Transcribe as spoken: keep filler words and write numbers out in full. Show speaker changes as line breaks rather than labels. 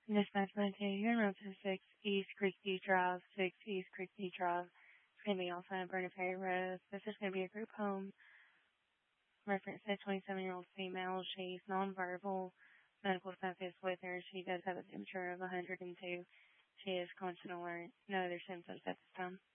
Dispatch one two, you're in room six East Creekview Drive, six East Creekview Drive. It's going to be outside Burner Ferry Road. This is going to be a group home. Reference a twenty-seven-year-old female. She's nonverbal. Medical staff is with her. She does have a temperature of one hundred two. She is constant alert. No other symptoms at this time.